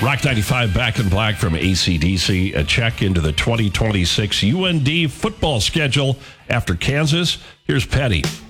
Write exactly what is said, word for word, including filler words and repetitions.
Rock ninety-five Back in Black from A C D C. A check into the twenty twenty-six U N D football schedule after Kansas. Here's Petty.